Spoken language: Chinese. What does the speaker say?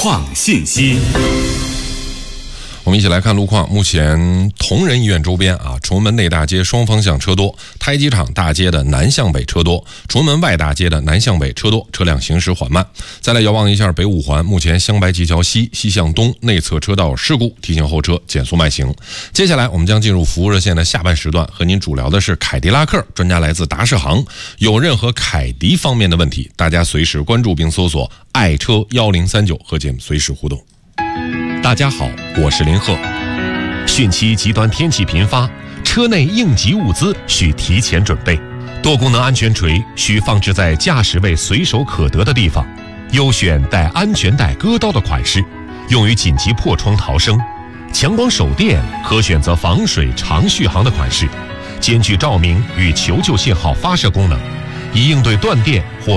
况信息。 我们一起来看路况。目前同仁医院周边崇文门内大街双方向车多，胎机场大街的南向北车多，崇文门外大街的南向北车多，车辆行驶缓慢。再来遥望一下北五环，目前湘白济桥西西向东内侧车道事故，提醒后车减速慢行。接下来我们将进入服务热线的下半时段，和您主聊的是凯迪拉克，专家来自达世行。有任何凯迪方面的问题，大家随时关注并搜索爱车1039，和节目随时互动。 大家好，我是林鹤。汛期极端天气频发，车内应急物资需提前准备。多功能安全锤需放置在驾驶位随手可得的地方，优选带安全带割刀的款式，用于紧急破窗逃生。强光手电可选择防水长续航的款式，兼具照明与求救信号发射功能，以应对断电或